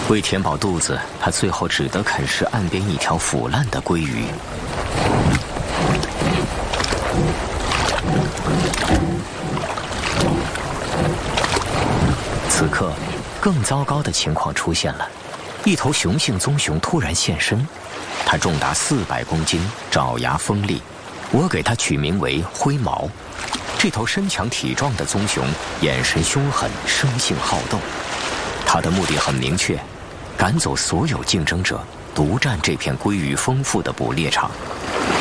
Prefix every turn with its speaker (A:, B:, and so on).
A: 为填饱肚子，他最后只得啃食岸边一条腐烂的鲑鱼。此刻，更糟糕的情况出现了，一头雄性棕熊突然现身，它重达400公斤，爪牙锋利，我给它取名为灰毛。这头身强体壮的棕熊眼神凶狠，生性好斗，它的目的很明确，赶走所有竞争者，独占这片鲑鱼丰富的捕猎场。